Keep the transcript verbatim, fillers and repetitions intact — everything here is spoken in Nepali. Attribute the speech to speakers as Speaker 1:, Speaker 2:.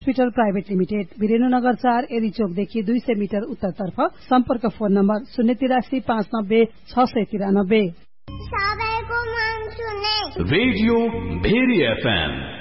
Speaker 1: हस्पिटल प्राइभेट लिमिटेड वीरेन्द्रनगर चार एरी चोकदेखि दुई सय मिटर उत्तरतर्फ सम्पर्क फोन नम्बर शून्य तिरासी पाँच नब्बे छ सय तिरानब्बे।
Speaker 2: Radio very FM